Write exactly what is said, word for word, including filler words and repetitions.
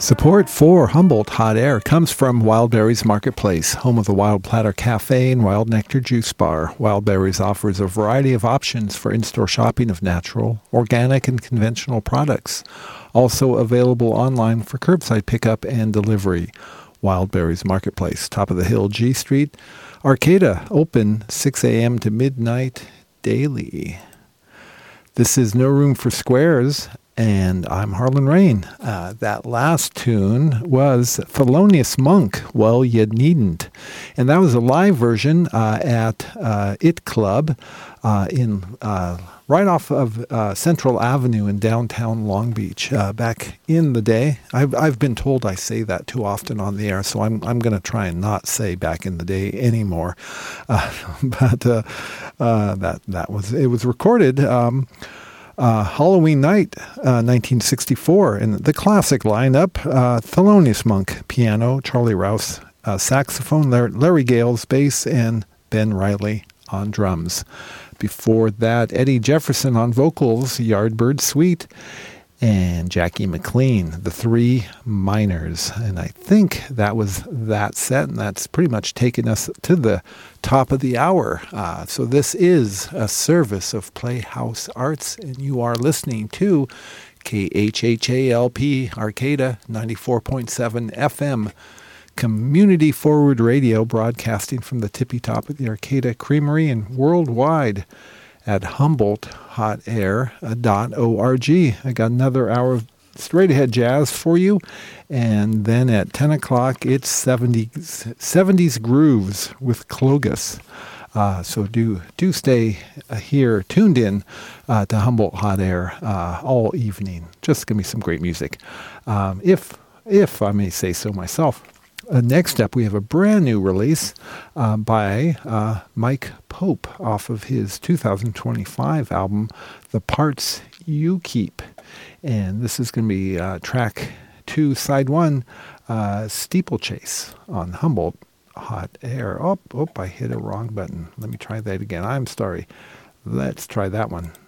Support for Humboldt Hot Air comes from Wild Berries Marketplace, home of the Wild Platter Cafe and Wild Nectar Juice Bar. Wild Berries offers a variety of options for in-store shopping of natural, organic, and conventional products. Also available online for curbside pickup and delivery. Wild Berries Marketplace, top of the hill, G Street. Arcata, open six a.m. to midnight daily. This is No Room for Squares, and I'm Harlan Rain. Uh, that last tune was Thelonious Monk, Well You Needn't. And that was a live version uh, at uh, It Club uh, in uh, right off of uh, Central Avenue in downtown Long Beach uh, back in the day. I've, I've been told I say that too often on the air, so I'm I'm going to try and not say back in the day anymore. Uh, but uh, uh, that that was it was recorded Um, Uh, Halloween night, uh, nineteen sixty-four, and the classic lineup, uh, Thelonious Monk, piano, Charlie Rouse, uh, saxophone, Larry, Larry Gales, bass, and Ben Riley on drums. Before that, Eddie Jefferson on vocals, Yardbird Suite, and Jackie McLean, the Three Miners. And I think that was that set, and that's pretty much taken us to the top of the hour. Uh, so this is a service of Playhouse Arts, and you are listening to K H H A L P Arcata ninety-four point seven F M Community Forward Radio, broadcasting from the tippy top of the Arcata Creamery and worldwide at Humboldt Hot Air dot org. I got another hour of straight ahead jazz for you. And then at ten o'clock, it's seventies, seventies Grooves with Clogus. Uh, so do do stay uh, here, tuned in uh, to Humboldt Hot Air uh, all evening. Just give me some great music. Um, if, if I may say so myself. Uh, next up, we have a brand new release uh, by uh, Mike Pope off of his two thousand twenty-five album, The Parts You Keep. And this is going to be uh, track two, side one, uh, Steeplechase on Humboldt Hot Air. Oh, oh, I hit a wrong button. Let me try that again. I'm sorry. Let's try that one.